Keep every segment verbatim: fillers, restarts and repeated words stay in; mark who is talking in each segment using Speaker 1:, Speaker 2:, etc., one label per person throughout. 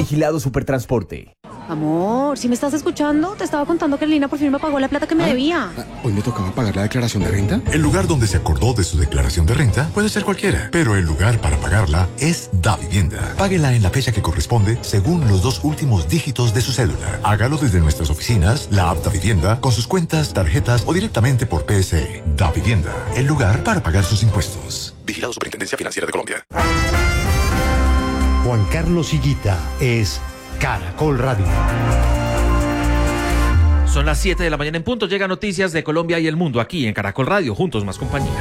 Speaker 1: Vigilado Supertransporte.
Speaker 2: Amor, ¿si me estás escuchando? Te estaba contando que Lina por fin me pagó la plata que me
Speaker 3: ¿Ah?
Speaker 2: debía.
Speaker 3: ¿Hoy me tocaba pagar la declaración de renta?
Speaker 4: El lugar donde se acordó de su declaración de renta puede ser cualquiera, pero el lugar para pagarla es Davivienda. Páguela en la fecha que corresponde según los dos últimos dígitos de su cédula. Hágalo desde nuestras oficinas, la app Davivienda, con sus cuentas, tarjetas o directamente por P S E. Davivienda, el lugar para pagar sus impuestos. Vigilado Superintendencia Financiera de Colombia.
Speaker 5: Juan Carlos Higuita es Caracol Radio.
Speaker 6: Son las siete de la mañana en punto. Llegan noticias de Colombia y el mundo aquí en Caracol Radio. Juntos más compañía.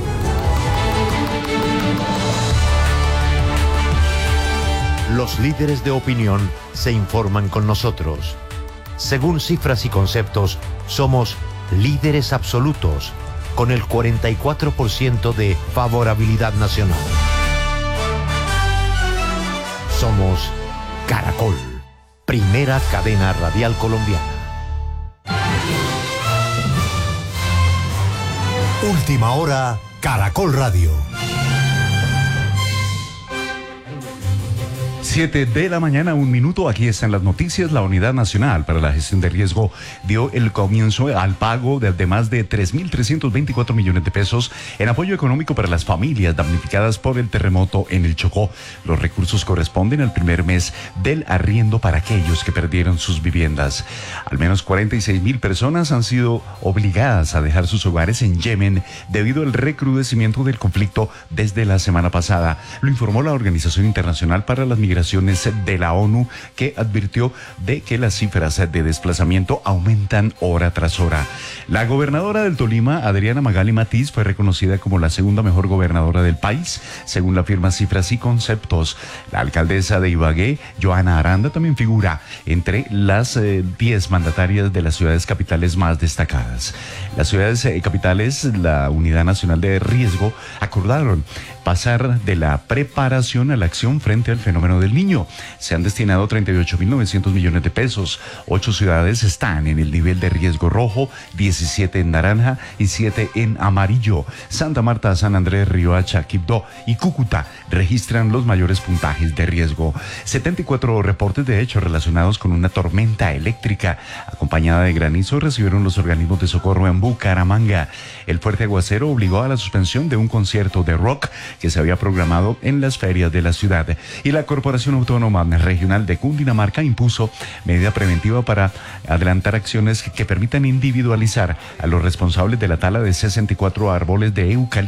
Speaker 5: Los líderes de opinión se informan con nosotros. Según cifras y conceptos, somos líderes absolutos, con el cuarenta y cuatro por ciento de favorabilidad nacional. Somos Caracol, primera cadena radial colombiana.
Speaker 7: Última hora, Caracol Radio.
Speaker 8: Siete de la mañana, un minuto. Aquí están las noticias. La Unidad Nacional para la Gestión de Riesgo dio el comienzo al pago de, de más de tres mil trescientos veinticuatro millones de pesos en apoyo económico para las familias damnificadas por el terremoto en el Chocó. Los recursos corresponden al primer mes del arriendo para aquellos que perdieron sus viviendas. Al menos cuarenta y seis mil personas han sido obligadas a dejar sus hogares en Yemen debido al recrudecimiento del conflicto desde la semana pasada. Lo informó la Organización Internacional para las Migraciones de la ONU, que advirtió de que las cifras de desplazamiento aumentan hora tras hora. La gobernadora del Tolima, Adriana Magali Matiz, fue reconocida como la segunda mejor gobernadora del país, según la firma Cifras y Conceptos. La alcaldesa de Ibagué, Joana Aranda, también figura entre las diez eh, mandatarias de las ciudades capitales más destacadas. Las ciudades eh, capitales, la Unidad Nacional de Riesgo, acordaron pasar de la preparación a la acción frente al fenómeno del Niño. Se han destinado treinta y ocho mil novecientos millones de pesos. Ocho ciudades están en el nivel de riesgo rojo, diecisiete en naranja y siete en amarillo. Santa Marta, San Andrés, Riohacha, Quibdó y Cúcuta registran los mayores puntajes de riesgo. setenta y cuatro reportes de hechos relacionados con una tormenta eléctrica acompañada de granizo recibieron los organismos de socorro en Bucaramanga. El fuerte aguacero obligó a la suspensión de un concierto de rock que se había programado en las ferias de la ciudad. Y la Corporación Autónoma Regional de Cundinamarca impuso medida preventiva para adelantar acciones que permitan individualizar a los responsables de la tala de sesenta y cuatro árboles de eucalipto